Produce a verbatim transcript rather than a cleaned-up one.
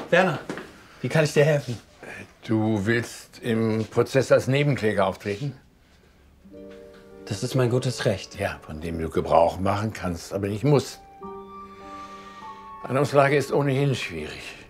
Werner, wie kann ich dir helfen? Du willst im Prozess als Nebenkläger auftreten? Das ist mein gutes Recht. Ja, von dem du Gebrauch machen kannst, aber nicht musst. Handlungslage ist ohnehin schwierig.